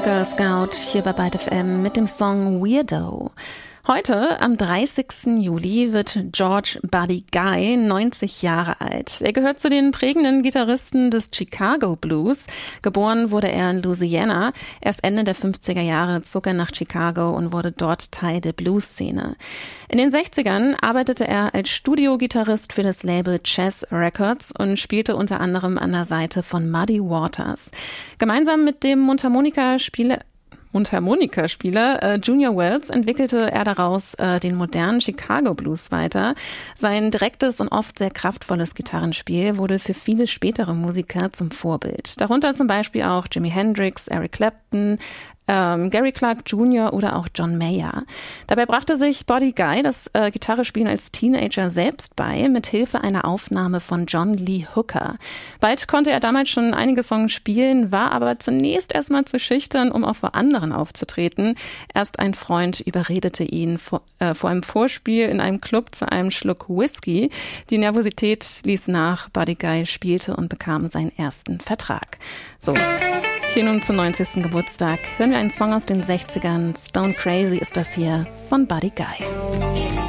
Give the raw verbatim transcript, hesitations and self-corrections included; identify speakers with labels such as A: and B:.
A: Girl Scout hier bei Byte F M mit dem Song Weirdo. Heute, am dreißigsten Juli, wird George Buddy Guy neunzig Jahre alt. Er gehört zu den prägenden Gitarristen des Chicago Blues. Geboren wurde er in Louisiana. Erst Ende der fünfziger Jahre zog er nach Chicago und wurde dort Teil der Blues-Szene. In den sechzigern arbeitete er als Studiogitarrist für das Label Chess Records und spielte unter anderem an der Seite von Muddy Waters. Gemeinsam mit dem Mundharmonikaspieler Mundharmonikaspieler äh, Junior Wells entwickelte er daraus äh, den modernen Chicago Blues weiter. Sein direktes und oft sehr kraftvolles Gitarrenspiel wurde für viele spätere Musiker zum Vorbild. Darunter zum Beispiel auch Jimi Hendrix, Eric Clapton, ähm, Gary Clark Junior oder auch John Mayer. Dabei brachte sich Buddy Guy das äh, Gitarrespielen als Teenager selbst bei, mit Hilfe einer Aufnahme von John Lee Hooker. Bald konnte er damals schon einige Songs spielen, war aber zunächst erstmal zu schüchtern, um auch vor anderen aufzutreten. Erst ein Freund überredete ihn vor, äh, vor einem Vorspiel in einem Club zu einem Schluck Whisky. Die Nervosität ließ nach, Buddy Guy spielte und bekam seinen ersten Vertrag. So, hier nun zum neunzigsten Geburtstag hören wir einen Song aus den sechzigern. Stone Crazy ist das hier von Buddy Guy.